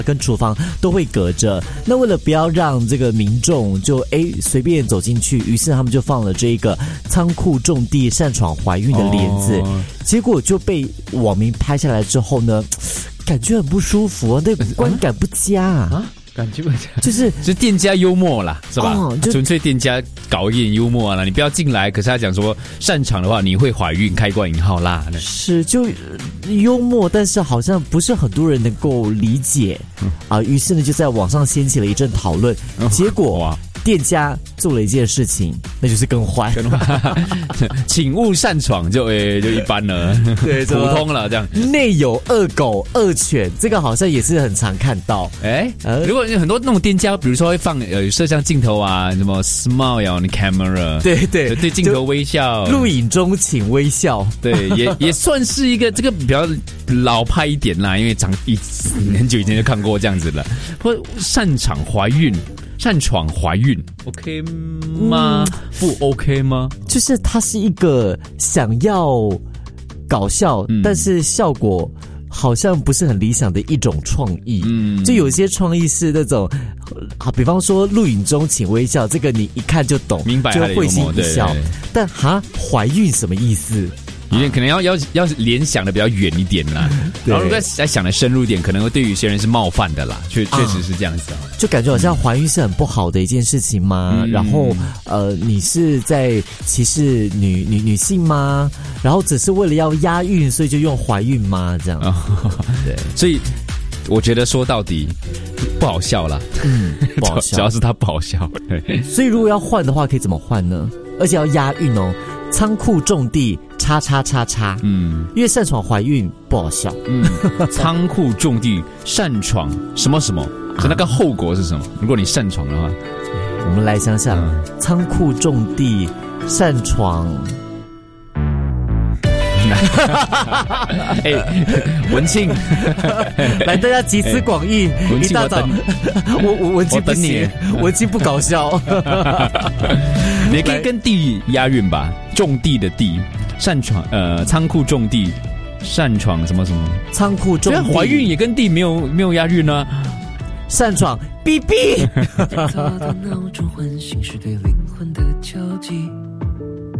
跟厨房都会隔着。那为了不要让这个民众就随便走进去，于是他们就放了这个仓库种地擅闯怀孕的帘子，结果就被网民拍下来之后呢，感觉很不舒服啊，那个观感不佳啊。 感觉不佳， 就是店家幽默啦，是吧？纯粹店家搞一点幽默啦，你不要进来。可是他讲说擅闯的话，你会怀孕，开关引号啦。 是就幽默，但是好像不是很多人能够理解啊。于是呢，就在网上掀起了一阵讨论，结果店家做了一件事情，那就是更坏， 请勿擅闯，就一般了，对，普通了这样。 内有恶狗、恶犬，这个好像也是很常看到。 如果很多那种店家，比如说会放摄像镜头啊，什么 smile on camera， 对镜头微笑， 录影中请微笑， 对，也算是一个这个比较老派一点啦，因为很久以前就看过这样子了。或擅闯怀孕 OK 吗？不 OK 吗？ 就是它是一个想要搞笑，但是效果好像不是很理想的一种创意。就有些创意是那种比方说录影中请微笑，这个你一看就懂， 明白， 就会心一笑。但怀孕什么意思？ 有点可能要联想的比较远一点啦，然后如果再想的深入一点，可能会对于有些人是冒犯的啦，确实是这样子就感觉好像怀孕是很不好的一件事情吗？然后你是在歧视女性吗？然后只是为了要押韵，所以就用怀孕吗？这样， 对，所以我觉得说到底不好笑啦，不好笑，主要是它不好笑。对， 所以如果要换的话，可以怎么换呢？而且要押韵哦，仓库种地。因为擅闯怀孕不好笑。 仓库种地擅闯什么，所以那个后果是什么？如果你擅闯的话， 我们来想想，仓库种地擅闯。 文庆， 来大家集思广益，一大早，我文庆不行，文庆不搞笑。 你可以跟地押韵吧，种地的地。擅闯仓库种地，擅闯什么仓库种地， 怀孕也跟地没有押韵呢。 擅闯，哔哔。 闹钟唤醒是对灵魂的敲击。